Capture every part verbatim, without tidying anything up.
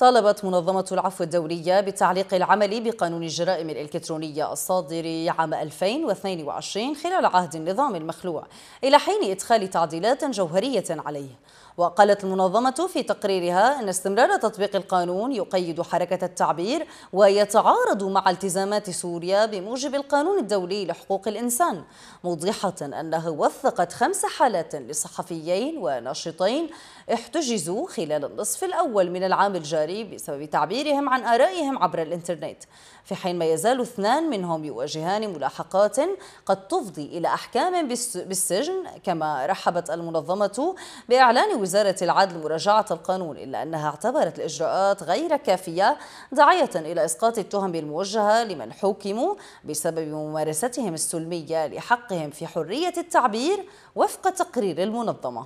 طالبت منظمة العفو الدولية بتعليق العمل بقانون الجرائم الإلكترونية الصادر عام ألفين واثنين وعشرين خلال عهد النظام المخلوع إلى حين إدخال تعديلات جوهرية عليه. وقالت المنظمة في تقريرها أن استمرار تطبيق القانون يقيد حركة التعبير ويتعارض مع التزامات سوريا بموجب القانون الدولي لحقوق الإنسان، موضحة أنها وثقت خمس حالات لصحفيين وناشطين احتجزوا خلال النصف الأول من العام الجاري بسبب تعبيرهم عن آرائهم عبر الإنترنت، في حين ما يزال اثنان منهم يواجهان ملاحقات قد تفضي إلى أحكام بالسجن. كما رحبت المنظمة بإعلان وزارة العدل مراجعة القانون، إلا أنها اعتبرت الإجراءات غير كافية، داعية إلى إسقاط التهم الموجهة لمن حوكموا بسبب ممارستهم السلمية لحقهم في حرية التعبير وفق تقرير المنظمة.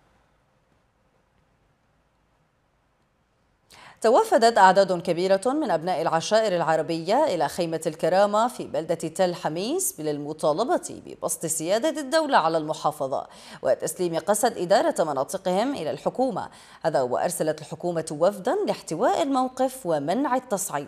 توافدت أعداد كبيرة من أبناء العشائر العربية إلى خيمة الكرامة في بلدة تل حميس للمطالبة ببسط سيادة الدولة على المحافظة وتسليم قسد إدارة مناطقهم إلى الحكومة. هذا وأرسلت الحكومة وفدا لاحتواء الموقف ومنع التصعيد.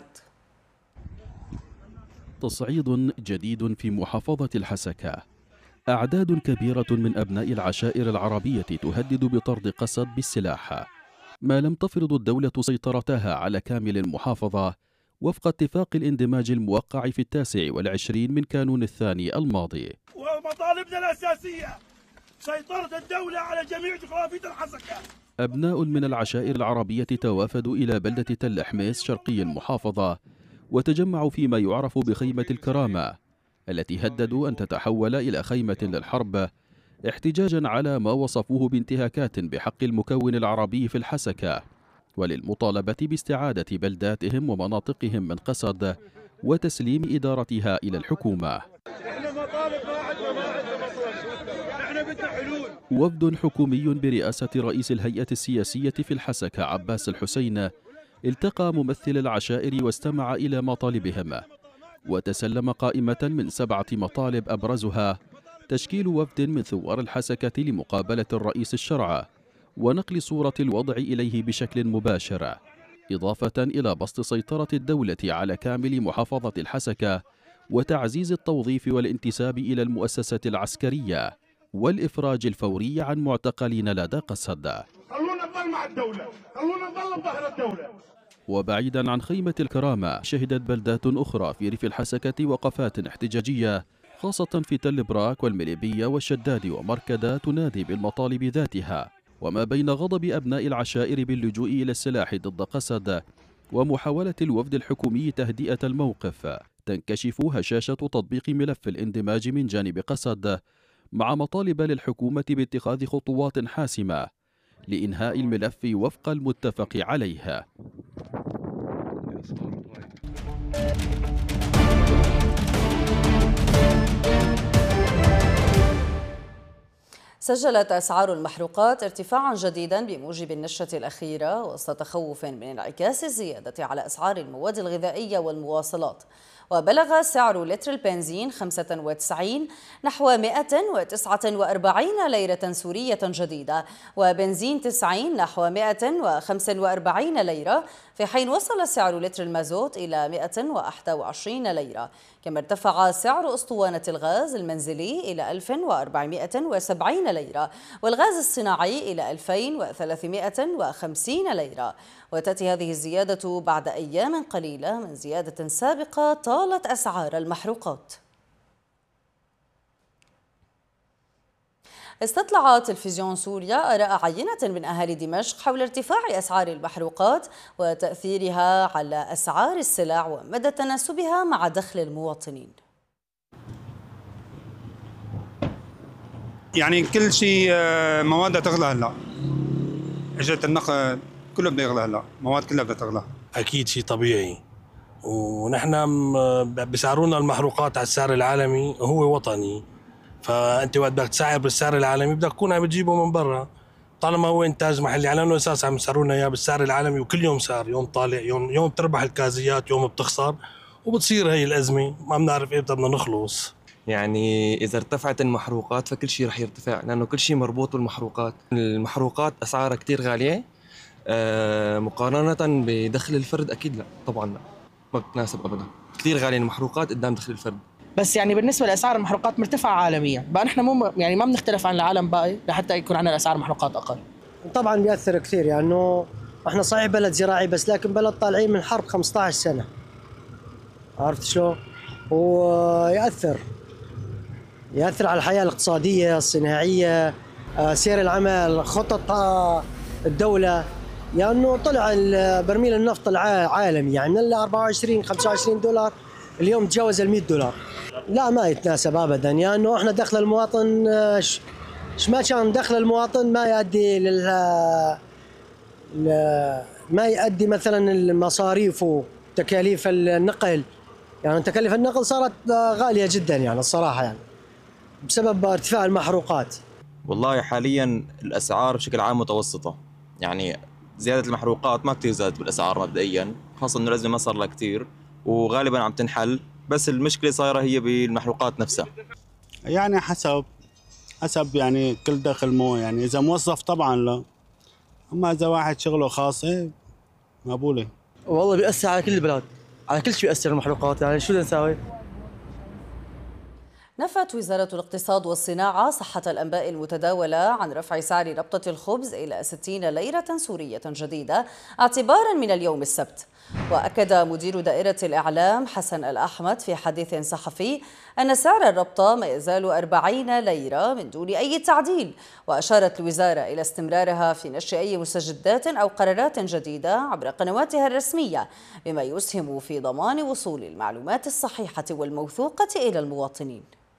تصعيد جديد في محافظة الحسكة. أعداد كبيرة من أبناء العشائر العربية تهدد بطرد قسد بالسلاح، ما لم تفرض الدولة سيطرتها على كامل المحافظة وفق اتفاق الاندماج الموقع في التاسع والعشرين من كانون الثاني الماضي. ومطالبنا الأساسية سيطرة الدولة على جميع جغرافية الحسكة. أبناء من العشائر العربية توافدوا إلى بلدة تل حميس شرقي المحافظة وتجمعوا فيما يعرف بخيمة الكرامة، التي هددوا أن تتحول إلى خيمة للحرب، احتجاجا على ما وصفوه بانتهاكات بحق المكون العربي في الحسكة، وللمطالبة باستعادة بلداتهم ومناطقهم من قسد وتسليم إدارتها إلى الحكومة. وفد حكومي برئاسة رئيس الهيئة السياسية في الحسكة عباس الحسين التقى ممثل العشائر واستمع إلى مطالبهم، وتسلم قائمة من سبعة مطالب أبرزها تشكيل وفد من ثوار الحسكة لمقابلة الرئيس الشرع ونقل صورة الوضع إليه بشكل مباشر، إضافة إلى بسط سيطرة الدولة على كامل محافظة الحسكة وتعزيز التوظيف والانتساب إلى المؤسسة العسكرية والإفراج الفوري عن معتقلين لدى قسد. خلونا نضل مع الدولة، خلونا نضل بظهر الدولة. وبعيدا عن خيمة الكرامة، شهدت بلدات أخرى في ريف الحسكة وقفات احتجاجية، خاصة في تل براك والمليبية والشداد ومركدة تنادي بالمطالب ذاتها. وما بين غضب أبناء العشائر باللجوء إلى السلاح ضد قسد ومحاولة الوفد الحكومي تهدئة الموقف، تنكشف هشاشة تطبيق ملف الاندماج من جانب قسد، مع مطالب للحكومة باتخاذ خطوات حاسمة لإنهاء الملف وفق المتفق عليه. سجلت أسعار المحروقات ارتفاعا جديدا بموجب النشرة الأخيرة وسط تخوف من انعكاس الزيادة على أسعار المواد الغذائية والمواصلات، وبلغ سعر لتر البنزين خمسة وتسعين نحو مئة وتسعة وأربعين ليرة سورية جديدة، وبنزين تسعين نحو مئة وخمسة وأربعين ليرة، في حين وصل سعر لتر المازوت إلى مئة وواحد وعشرين ليرة. كما ارتفع سعر أسطوانة الغاز المنزلي إلى ألف وأربعمئة وسبعين ليرة، والغاز الصناعي إلى ألفين وثلاثمئة وخمسين ليرة. وتأتي هذه الزيادة بعد أيام قليلة من زيادة سابقة طالت أسعار المحروقات. استطلع تلفزيون سوريا آراء عينة من أهالي دمشق حول ارتفاع أسعار المحروقات وتأثيرها على أسعار السلع ومدى تناسبها مع دخل المواطنين. يعني كل شيء مواد تغلى هلا، اجرة النقل كله بده يغلى هلا، مواد كلها بدها تغلى. اكيد شيء طبيعي، ونحن بسعرونا المحروقات على السعر العالمي هو وطني، فانت وقت بدك تسعر بالسعر العالمي بدك تكون عم بتجيبه من برا، طالما هو انتاج محلي على انه اساس عم يسعرونا اياه بالسعر العالمي، وكل يوم سعر، يوم طالع يوم يوم بتربح الكازيات يوم بتخسر، وبتصير هي الازمه ما بنعرف امتى بدنا نخلص. يعني إذا ارتفعت المحروقات فكل شيء رح يرتفع، لأنه كل شيء مربوط بالمحروقات. المحروقات أسعارها كتير غالية، آه، مقارنة بدخل الفرد أكيد لا، طبعا لا، ما بتناسب أبدا. كثير غالية المحروقات قدام دخل الفرد. بس يعني بالنسبه لاسعار المحروقات مرتفعه عالميا، بقى نحن مو يعني ما بنختلف عن العالم باقي لحتى يكون عندنا اسعار محروقات اقل. طبعا بيأثر كثير، يعني انه احنا صحيح بلد زراعي بس لكن بلد طالعين من حرب خمسة عشر سنة، عرفت شلون؟ ويأثر يأثر على الحياة الاقتصادية الصناعية، سير العمل، خطط الدولة، لأنه يعني طلع برميل النفط العالمي يعني من أربعة وعشرين خمسة وعشرين دولار اليوم تجاوز ال مئة دولار. لا ما يتناسب ابدا، لانه يعني احنا دخل المواطن ش ما كان دخل المواطن ما يؤدي لل ما يؤدي مثلا المصاريف وتكاليف النقل، يعني تكاليف النقل صارت غاليه جدا يعني الصراحه، يعني بسبب ارتفاع المحروقات. والله حاليا الأسعار بشكل عام متوسطة، يعني زيادة المحروقات ما كتير زادت بالأسعار مبدئيا، خاصة إنه الأزمة ما صار لها كتير وغالبا عم تنحل، بس المشكلة صايرة هي بالمحروقات نفسها. يعني حسب حسب يعني كل دخل مو، يعني إذا موظف طبعا لا، أما إذا واحد شغله خاص إيه مقبولة. والله بيأثر على كل البلاد، على كل شيء بيأثر المحروقات، يعني شو بدنا نساوي؟ نفت وزارة الاقتصاد والصناعة صحة الأنباء المتداولة عن رفع سعر ربطة الخبز إلى ستين ليرة سورية جديدة اعتبارا من اليوم السبت. وأكد مدير دائرة الإعلام حسن الأحمد في حديث صحفي أن سعر الربطة ما يزال أربعين ليرة من دون أي تعديل، وأشارت الوزارة إلى استمرارها في نشر أي مستجدات أو قرارات جديدة عبر قنواتها الرسمية، بما يسهم في ضمان وصول المعلومات الصحيحة والموثوقة إلى المواطنين.